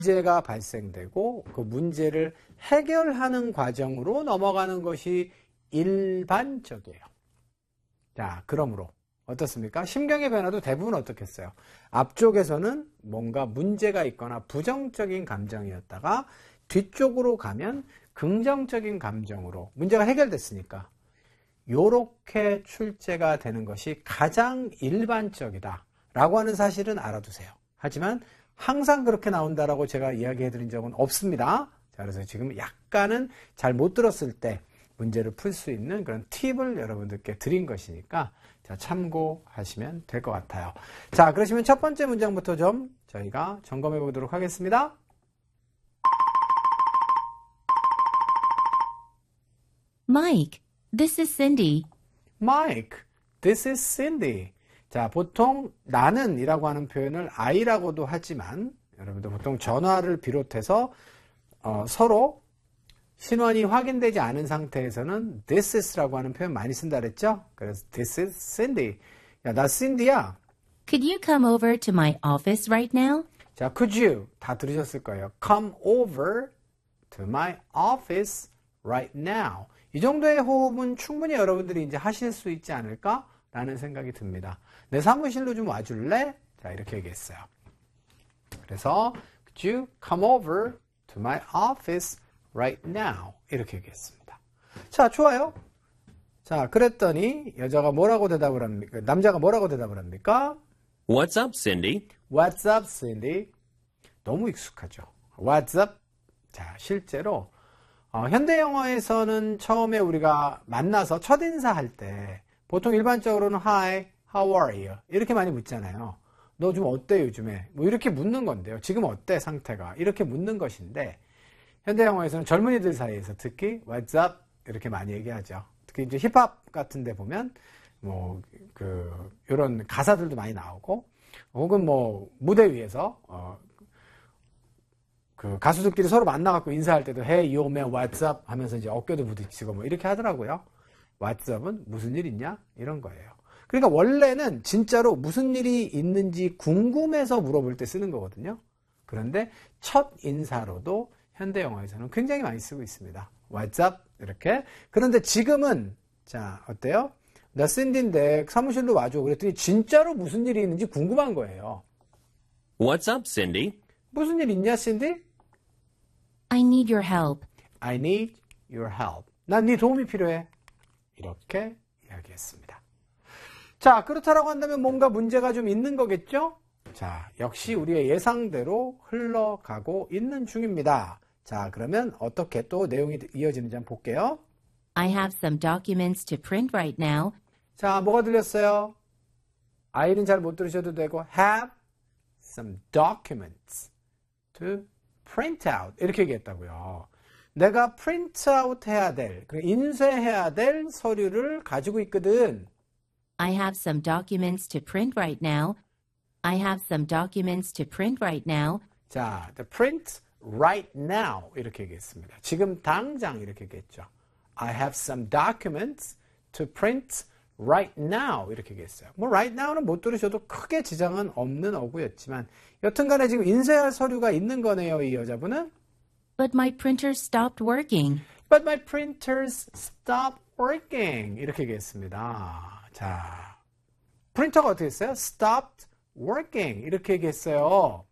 문제가 발생되고 그 문제를 해결하는 과정으로 넘어가는 것이 일반적이에요. 자, 그러므로 어떻습니까? 심경의 변화도 대부분 어떻겠어요? 앞쪽에서는 뭔가 문제가 있거나 부정적인 감정이었다가 뒤쪽으로 가면 긍정적인 감정으로 문제가 해결됐으니까 요렇게 출제가 되는 것이 가장 일반적이다 라고 하는 사실은 알아두세요. 하지만 항상 그렇게 나온다라고 제가 이야기해 드린 적은 없습니다. 자, 그래서 지금 약간은 잘 못 들었을 때 문제를 풀 수 있는 그런 팁을 여러분들께 드린 것이니까 자, 참고하시면 될 것 같아요. 자, 그러시면 첫 번째 문장부터 좀 저희가 점검해 보도록 하겠습니다. Mike, this is Cindy. Mike, this is Cindy. 자, 보통 나는 이라고 하는 표현을 I라고도 하지만 여러분들 보통 전화를 비롯해서 서로 신원이 확인되지 않은 상태에서는 this is라고 하는 표현 많이 쓴다 그랬죠? 그래서 this is Cindy. 야, 나 Cindy야. Could you come over to my office right now? 자, could you 다 들으셨을 거예요. Come over to my office right now. 이 정도의 호흡은 충분히 여러분들이 이제 하실 수 있지 않을까라는 생각이 듭니다. 내 사무실로 좀 와줄래? 자, 이렇게 얘기했어요. 그래서 could you come over to my office right now? 이렇게 얘기했습니다. 자, 좋아요. 자, 그랬더니 여자가 뭐라고 대답을 합니까? 남자가 뭐라고 대답을 합니까? What's up, Cindy? What's up, Cindy? 너무 익숙하죠. What's up? 자, 실제로 현대 영어에서는 처음에 우리가 만나서 첫인사할 때 보통 일반적으로는 Hi, how are you? 이렇게 많이 묻잖아요. 너 좀 어때 요즘에? 뭐 이렇게 묻는 건데요. 지금 어때 상태가? 이렇게 묻는 것인데 현대 영어에서는 젊은이들 사이에서 특히 What's up? 이렇게 많이 얘기하죠. 특히 이제 힙합 같은 데 보면 뭐 이런 가사들도 많이 나오고 혹은 뭐 무대 위에서 그 가수들끼리 서로 만나갖고 인사할 때도 Hey, yo man, what's up? 하면서 이제 어깨도 부딪히고 뭐 이렇게 하더라고요. What's up은 무슨 일 있냐? 이런 거예요. 그러니까 원래는 진짜로 무슨 일이 있는지 궁금해서 물어볼 때 쓰는 거거든요. 그런데 첫 인사로도 현대 영어에서는 굉장히 많이 쓰고 있습니다. What's up? 이렇게. 그런데 지금은 자, 어때요? 나 샌디인데 사무실로 와줘. 그랬더니 진짜로 무슨 일이 있는지 궁금한 거예요. What's up, Cindy? 무슨 일 있냐, 샌디? I need your help. I need your help. 난 네 도움이 필요해. 이렇게 이야기했습니다. 자, 그렇다라고 한다면 뭔가 문제가 좀 있는 거겠죠? 자, 역시 우리의 예상대로 흘러가고 있는 중입니다. 자, 그러면 어떻게 또 내용이 이어지는지 한번 볼게요. I have some documents to print right now. 자, 뭐가 들렸어요? I는 잘 못 들으셔도 되고 have some documents to print out 이렇게 얘기했다고요. 내가 print out 해야 될, 인쇄해야 될 서류를 가지고 있거든. I have some documents to print right now. I have some documents to print right now. 자, the print right now 이렇게 얘기했습니다. 지금 당장 이렇게 얘기했죠. I have some documents to print right now 이렇게 얘기했어요. 뭐 right now는 못 들으셔도 크게 지장은 없는 어구였지만 여튼간에 지금 인쇄할 서류가 있는 거네요. 이 여자분은. But my printer stopped working. But my printers stopped working 이렇게 얘기했습니다. 자, 프린터가 어떻게 했어요? Stopped working 이렇게 얘기했어요.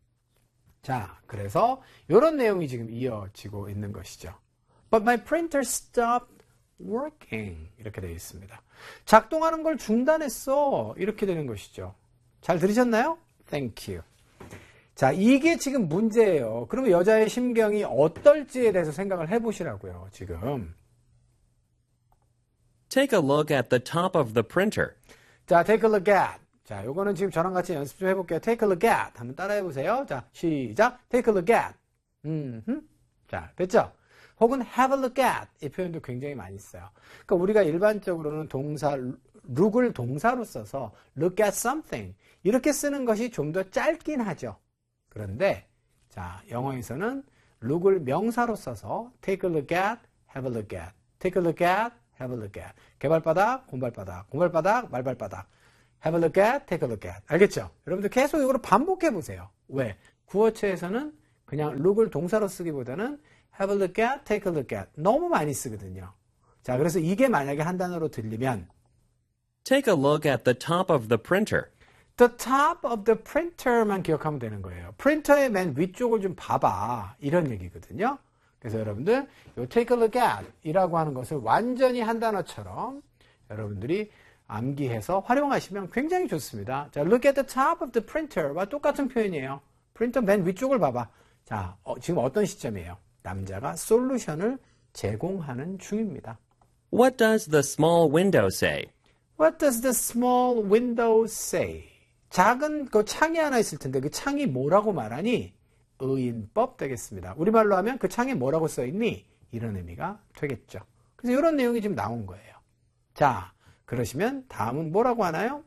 자, 그래서 이런 내용이 지금 이어지고 있는 것이죠. But my printer stopped working 이렇게 되어 있습니다. 작동하는 걸 중단했어 이렇게 되는 것이죠. 잘 들으셨나요? Thank you. 자, 이게 지금 문제예요. 그러면 여자의 심경이 어떨지에 대해서 생각을 해보시라고요. 지금. Take a look at the top of the printer. 자, take a look at. 자, 요거는 지금 저랑 같이 연습 좀 해볼게요. take a look at. 한번 따라해보세요. 자, 시작. take a look at. 자, 됐죠? 혹은 have a look at. 이 표현도 굉장히 많이 써요. 그러니까 우리가 일반적으로는 동사, look을 동사로 써서 look at something. 이렇게 쓰는 것이 좀 더 짧긴 하죠. 그런데, 자, 영어에서는 look을 명사로 써서 take a look at, have a look at. take a look at, have a look at. 개발바닥, 공발바닥, 공발바닥, 말발바닥. have a look at, take a look at. 알겠죠? 여러분들 계속 이거를 반복해 보세요. 왜? 구어체에서는 그냥 look을 동사로 쓰기보다는 have a look at, take a look at 너무 많이 쓰거든요. 자, 그래서 이게 만약에 한 단어로 들리면 Take a look at the top of the printer. the top of the printer만 기억하면 되는 거예요. 프린터의 맨 위쪽을 좀 봐봐. 이런 얘기거든요. 그래서 여러분들 요 take a look at 이라고 하는 것을 완전히 한 단어처럼 여러분들이 암기해서 활용하시면 굉장히 좋습니다. 자, look at the top of the printer와 똑같은 표현이에요. 프린터 맨 위쪽을 봐봐. 자, 지금 어떤 시점이에요? 남자가 솔루션을 제공하는 중입니다. What does the small window say? What does the small window say? 작은 그 창이 하나 있을 텐데 그 창이 뭐라고 말하니? 의인법 되겠습니다. 우리말로 하면 그 창에 뭐라고 써있니? 이런 의미가 되겠죠. 그래서 이런 내용이 지금 나온 거예요. 자, 그러시면 다음은 뭐라고 하나요?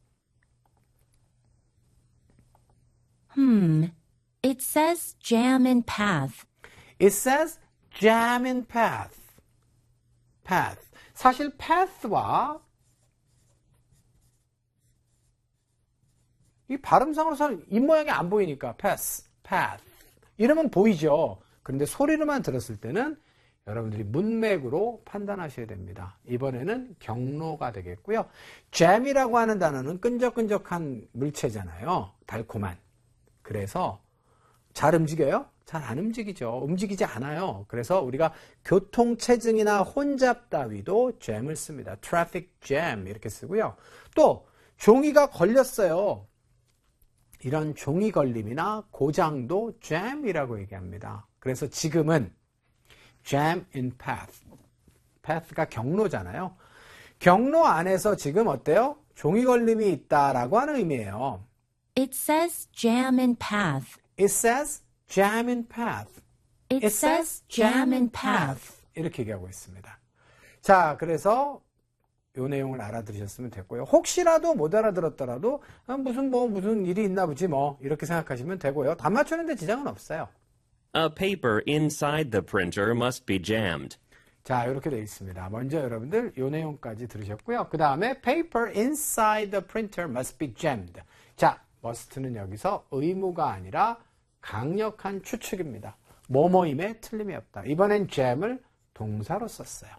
It says jam in path. It says jam in path. path. 사실 path와 이 발음상으로서는 입모양이 안 보이니까 path, path. 이러면 보이죠. 그런데 소리로만 들었을 때는 여러분들이 문맥으로 판단하셔야 됩니다. 이번에는 경로가 되겠고요. jam이라고 하는 단어는 끈적끈적한 물체잖아요. 달콤한. 그래서 잘 움직여요? 잘 안 움직이죠. 움직이지 않아요. 그래서 우리가 교통체증이나 혼잡 따위도 jam을 씁니다. traffic jam 이렇게 쓰고요. 또 종이가 걸렸어요. 이런 종이 걸림이나 고장도 jam이라고 얘기합니다. 그래서 지금은 jam in path. path가 경로잖아요. 경로 안에서 지금 어때요? 종이 걸림이 있다라고 하는 의미예요. It says jam in path. It says jam in path. It says jam in path. 이렇게 얘기하고 있습니다. 자, 그래서 이 내용을 알아들으셨으면 됐고요. 혹시라도 못 알아들었더라도 무슨 일이 있나 보지 뭐 이렇게 생각하시면 되고요. 다 맞추는데 지장은 없어요. A paper inside the printer must be jammed. 자, 이렇게 되어 있습니다. 먼저 여러분들 이 내용까지 들으셨고요. 그 다음에 paper inside the printer must be jammed. 자, must는 여기서 의무가 아니라 강력한 추측입니다. 뭐뭐임에 틀림이 없다. 이번엔 jam을 동사로 썼어요.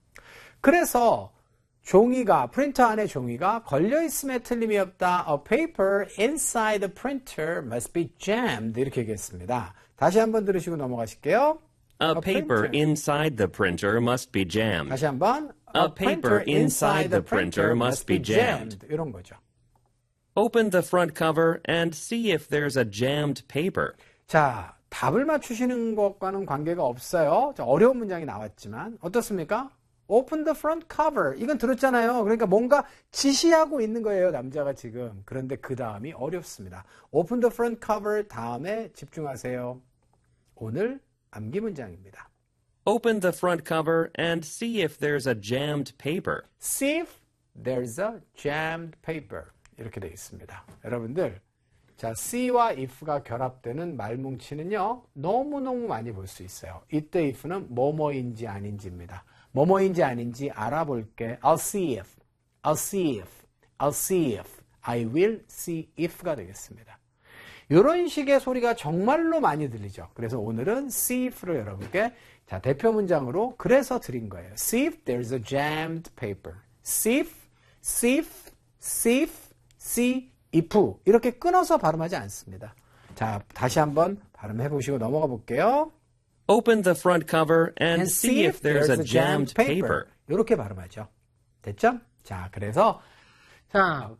그래서 종이가 프린터 안에 종이가 걸려있음에 틀림이 없다. A paper inside the printer must be jammed. 이렇게 얘기했습니다. 다시 한번 들으시고 넘어가실게요. A paper inside the printer must be jammed. 다시 한번 A paper inside the printer must be jammed. 이런 거죠. Open the front cover and see if there's a jammed paper. 자, 답을 맞추시는 것과는 관계가 없어요. 자, 어려운 문장이 나왔지만 어떻습니까? Open the front cover. 이건 들었잖아요. 그러니까 뭔가 지시하고 있는 거예요, 남자가 지금. 그런데 그 다음이 어렵습니다. Open the front cover 다음에 집중하세요. 오늘 암기 문장입니다. Open the front cover and see if there's a jammed paper. See if there's a jammed paper. 이렇게 되어 있습니다. 여러분들, 자, see와 if가 결합되는 말뭉치는요, 너무너무 많이 볼 수 있어요. 이때 if는 뭐뭐인지 아닌지입니다. 뭐뭐인지 아닌지 알아볼게. I'll see if, I'll see if, I'll see if, I will see if가 되겠습니다. 이런 식의 소리가 정말로 많이 들리죠. 그래서 오늘은 see if를 여러분께 자, 대표 문장으로 그래서 드린 거예요. See if there's a jammed paper. See if, see if, see if, see if 이렇게 끊어서 발음하지 않습니다. 자, 다시 한번 발음해 보시고 넘어가 볼게요. Open the front cover and see if there's a jammed paper. 이렇게 발음하죠. 됐죠? 자, 그래서 자,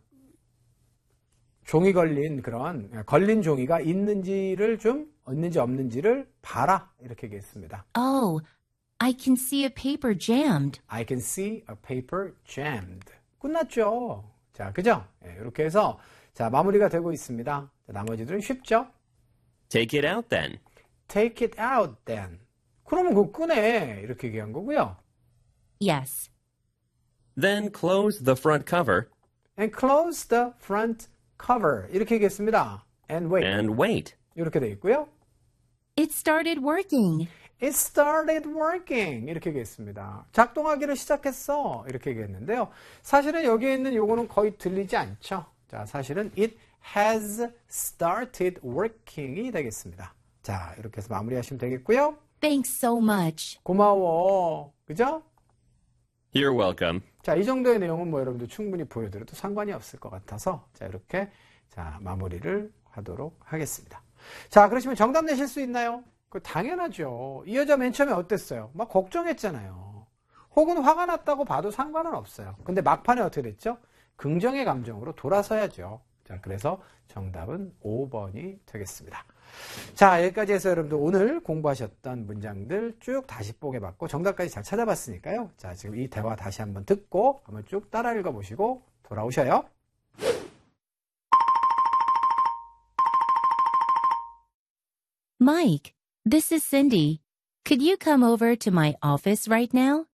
종이 걸린 걸린 종이가 있는지를 좀 있는지 없는지를 봐라 이렇게 얘기했습니다. Oh, I can see a paper jammed. I can see a paper jammed. 끝났죠. 자, 그죠? 네, 이렇게 해서 자, 마무리가 되고 있습니다. 자, 나머지들은 쉽죠? Take it out then. Take it out then. 그러면 그거 꺼내. 이렇게 얘기한 거고요. Yes. Then close the front cover And close the front cover. 이렇게 얘기했습니다. And wait. and wait. 이렇게 돼 있고요. It started working. It started working. 이렇게 얘기했습니다. 작동하기를 시작했어. 이렇게 얘기했는데요. 사실은 여기에 있는 요거는 거의 들리지 않죠. 자, 사실은 it has started working이 되겠습니다. 자, 이렇게 해서 마무리하시면 되겠고요. Thanks so much. 고마워. 그죠? You're welcome. 자, 이 정도의 내용은 뭐 여러분들 충분히 보여드려도 상관이 없을 것 같아서 자, 이렇게 자, 마무리를 하도록 하겠습니다. 자, 그러시면 정답 내실 수 있나요? 그 당연하죠. 이 여자 맨 처음에 어땠어요? 막 걱정했잖아요. 혹은 화가 났다고 봐도 상관은 없어요. 근데 막판에 어떻게 됐죠? 긍정의 감정으로 돌아서야죠. 자, 그래서 정답은 5번이 되겠습니다. 자, 여기까지 해서 여러분들 오늘 공부하셨던 문장들 쭉 다시 뽀개 봤고 정답까지 잘 찾아봤으니까요. 자, 지금 이 대화 다시 한번 듣고 한번 쭉 따라 읽어보시고 돌아오셔요. Mike, this is Cindy. Could you come over to my office right now?